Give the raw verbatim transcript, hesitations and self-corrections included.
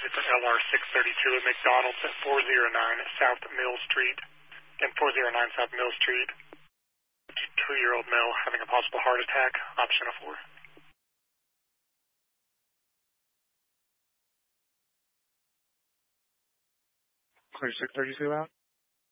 for L R six thirty-two at McDonald's at four oh nine South Mill Street. And four oh nine South Mill Street. Two-year-old male having a possible heart attack. Option of four. Clear six thirty-two out.